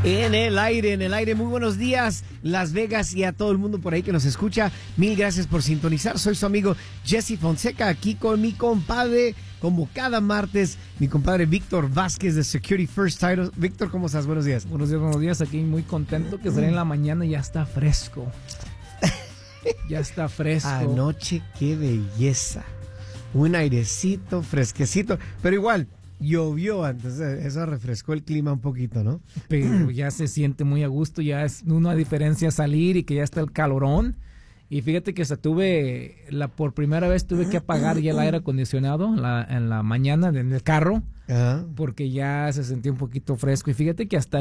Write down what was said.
En el aire, muy buenos días, Las Vegas, y a todo el mundo por ahí que nos escucha. Mil gracias por sintonizar. Soy su amigo Jesse Fonseca, aquí con mi compadre, como cada martes, mi compadre Víctor Vázquez de Security First Title. Víctor, ¿cómo estás? Buenos días. Buenos días. Aquí muy contento que será en la mañana y ya está fresco. Ya está fresco. Anoche, qué belleza. Un airecito, fresquecito, pero igual llovió antes, eso refrescó el clima un poquito, ¿no? Pero ya se siente muy a gusto, ya es una diferencia salir y que ya está el calorón. Y fíjate que por primera vez tuve que apagar ya el aire acondicionado en la mañana en el carro, porque ya se sentía un poquito fresco. Y fíjate que hasta